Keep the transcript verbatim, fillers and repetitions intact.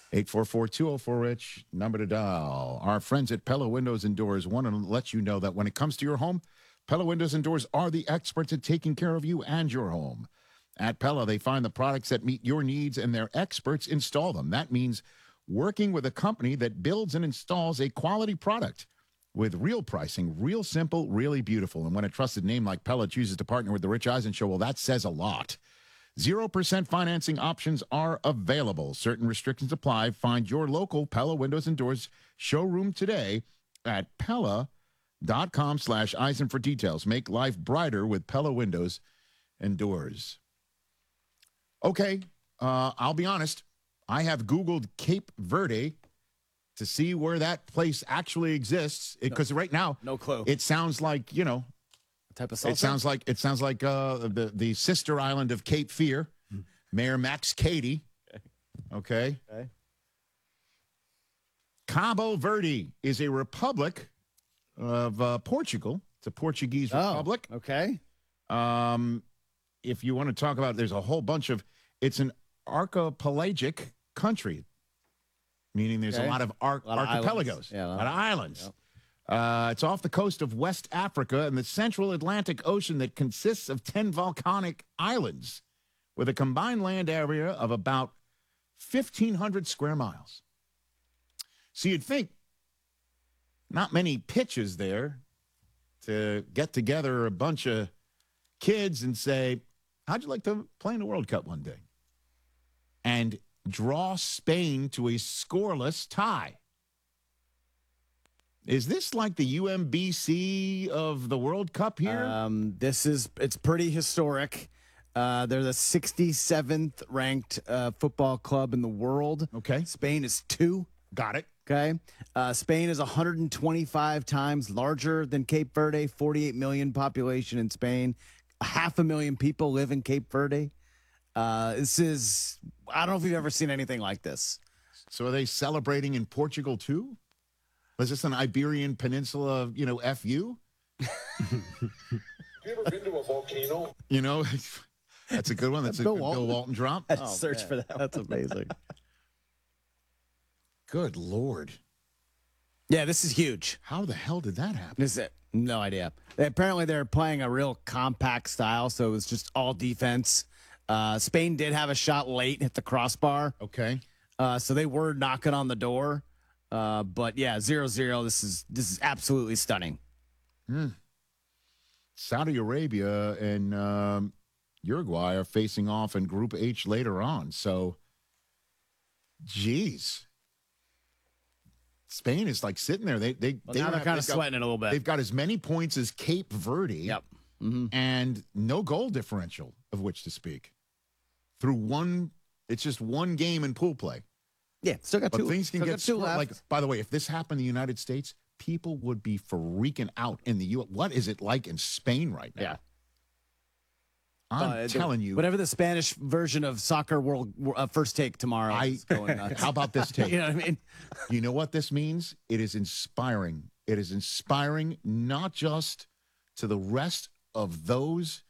eight four four, two oh four, RICH, number to dial. Our friends at Pella Windows and Doors want to let you know that when it comes to your home, Pella Windows and Doors are the experts at taking care of you and your home. At Pella, they find the products that meet your needs, and their experts install them. That means working with a company that builds and installs a quality product with real pricing, real simple, really beautiful. And when a trusted name like Pella chooses to partner with the Rich Eisen Show, well, that says a lot. zero percent financing options are available. Certain restrictions apply. Find your local Pella Windows and Doors showroom today at Pella.com slash Eisen for details. Make life brighter with Pella Windows and Doors. Okay, uh, I'll be honest. I have Googled Cape Verde to see where that place actually exists, because no, right now, no clue. It sounds like, you know, what type of salsa? It sounds like it sounds like uh, the the sister island of Cape Fear, hmm. Mayor Max Cady. Okay. okay. Cabo Verde is a republic of uh, Portugal. It's a Portuguese oh, republic. Okay. Um, if you want to talk about, there's a whole bunch of. It's an archipelagic country. Meaning there's okay. a lot of, ar- a lot of archipelagos, yeah, a lot of islands. Yep. Uh, it's off the coast of West Africa in the central Atlantic Ocean that consists of ten volcanic islands with a combined land area of about fifteen hundred square miles. So you'd think not many pitches there to get together a bunch of kids and say, how'd you like to play in the World Cup one day? And draw Spain to a scoreless tie. Is this like the U M B C of the World Cup here? Um, this is, it's pretty historic. Uh, they're the sixty-seventh ranked uh, football club in the world. Okay. Spain is two. Got it. Okay. Uh, Spain is one hundred twenty-five times larger than Cape Verde, forty-eight million population in Spain. Half a million people live in Cape Verde. Uh, this is, I don't know if you've ever seen anything like this. So are they celebrating in Portugal too? Was this an Iberian Peninsula, you know, F U? Have you ever been to a volcano? You know, that's a good one. That's, that's a Bill good Walton. Bill Walton drop. I oh, search man. for that. That's amazing. Good Lord. Yeah, this is huge. How the hell did that happen? This is it. No idea. They, apparently they're playing a real compact style, so it was just all defense. Uh, Spain did have a shot late, hit the crossbar. Okay. Uh, so they were knocking on the door. Uh, but yeah, zero zero. This is this is absolutely stunning. Mm. Saudi Arabia and um, Uruguay are facing off in Group H later on. So, geez. Spain is like sitting there. They they well, they now they're have, kind of got, sweating it a little bit. They've got as many points as Cape Verde. Yep. Mm-hmm. And no goal differential of which to speak. Through one, it's just one game in pool play. Yeah, still got but two. But things can get two left. Like, by the way, if this happened in the United States, people would be freaking out in the U S. What is it like in Spain right now? Yeah. I'm uh, telling the, you. Whatever the Spanish version of Soccer World uh, First Take tomorrow I, is going nuts. How about this take? You know what I mean? You know what this means? It is inspiring. It is inspiring not just to the rest of those